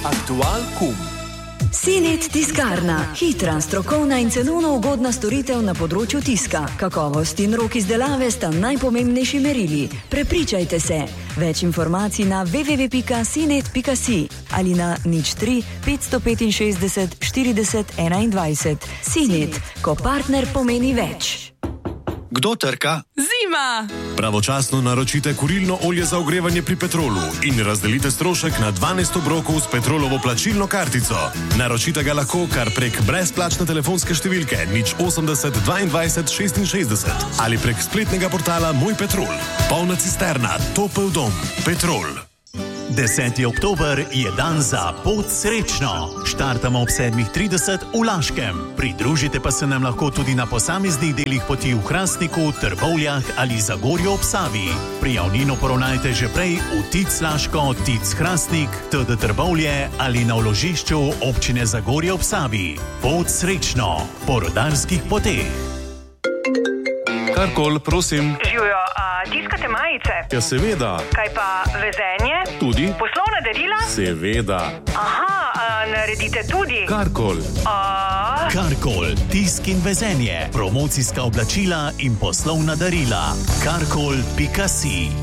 Aktual Kum. Sinet tiskarna. Hitra, strokovna in cenovno ugodna storitev na področju tiska. Kakovost in rok izdelave sta najpomembnejši merili. Prepričajte se. Več informacij na www.sinet.si ali na 03 565 40 21. Sinet, ko partner pomeni več. Kdo trka? Zima! Pravočasno naročite kurilno olje za ogrevanje pri Petrolu in razdelite strošek na 12 obrokov s Petrolovo plačilno kartico. Naročite ga lahko kar prek brezplačne telefonske številke 080 22 66 ali prek spletnega portala Moj Petrol. Polna cisterna, topel dom. Petrol. 10. oktober je dan za Pot srečno. Štartamo ob 7:30 v Laškem. Pridružite pa se nam lahko tudi na posameznih delih poti v Hrastniku, Trbovljah ali Zagorju ob Savi. Prijavnino poravnajte že prej v TIC Laško, TIC Hrastnik, TD Trbovlje ali na vložišču občine Zagorje ob Savi. Pot srečno po rodarskih poteh. Karkol, prosim. Živjo, tiskate majice? Ja, seveda. Kaj pa vezenje? Tudi. Poslovna darila? Seveda. Aha, naredite tudi. Karkol. Karkol, tisk in vezenje, promocijska oblačila in poslovna darila. Karkol.si